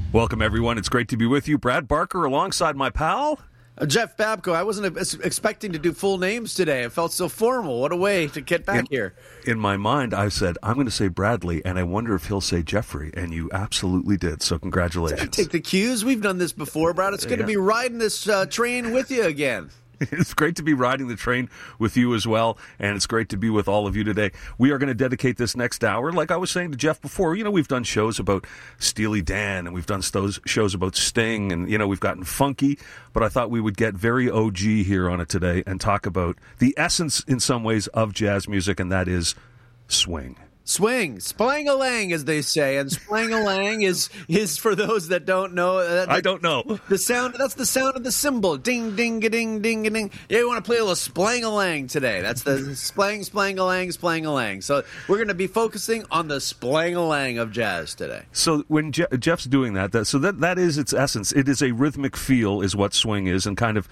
Welcome, everyone. It's great to be with you. Brad Barker alongside my pal. Jeff Babko. I wasn't expecting to do full names today. It felt so formal. What a way to get back here. In my mind, I said, I'm going to say Bradley, and I wonder if he'll say Jeffrey, and you absolutely did, so congratulations. Take the cues. We've done this before, Brad. It's good to be riding this train with you again. It's great to be riding the train with you as well, and it's great to be with all of you today. We are going to dedicate this next hour, like I was saying to Jeff before, we've done shows about Steely Dan, and we've done shows about Sting, and, we've gotten funky, but I thought we would get very OG here on it today and talk about the essence, in some ways, of jazz music, and that is swing. Swing, splang-a-lang, as they say, and splang-a-lang is for those that don't know. I don't know the sound. That's the sound of the cymbal. Ding, ding, ding, ding, ding. Yeah, you want to play a little splang-a-lang today? That's the splang-a-lang, splang-a-lang. So we're going to be focusing on the splang-a-lang of jazz today. So when Jeff's doing that is its essence. It is a rhythmic feel, is what swing is, and kind of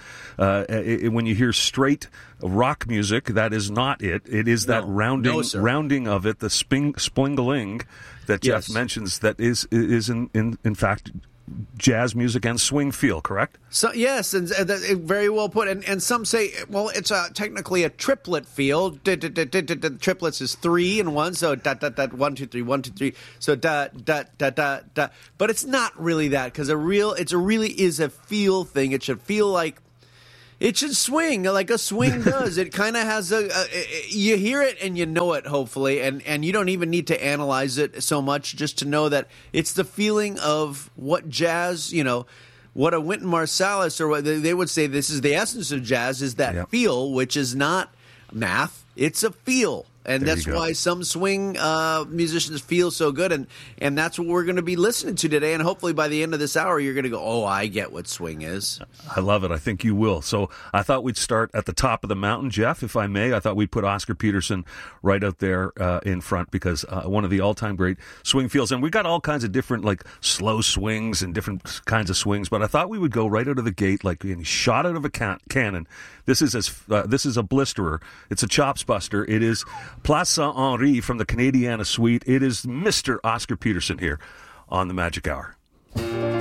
when you hear straight rock music, that is not it. It is that rounding of it, the spling-a-ling that Jeff mentions, that is in fact jazz music and swing feel, correct? So yes, and very well put. And some say, well, it's technically a triplet feel. Triplets is 3 in 1, so da da da 1 2 3 1 2 3. So da da da da da. But it's not really that, because it really is a feel thing. It should feel like. It should swing like a swing does. It kind of has you hear it and you know it, hopefully, and you don't even need to analyze it so much just to know that it's the feeling of what jazz, what a Wynton Marsalis, or what they would say this is the essence of jazz, is that feel, which is not math, it's a feel. And that's why some swing musicians feel so good, and that's what we're going to be listening to today. And hopefully by the end of this hour, you're going to go, oh, I get what swing is. I love it. I think you will. So I thought we'd start at the top of the mountain, Jeff, if I may. I thought we'd put Oscar Peterson right out there in front, because one of the all-time great swing feels. And we got all kinds of different, like, slow swings and different kinds of swings, but I thought we would go right out of the gate, like shot out of a cannon. This is a blisterer. It's a chops buster. It is Place Saint-Henri from the Canadiana Suite. It is Mr. Oscar Peterson here on the Magic Hour.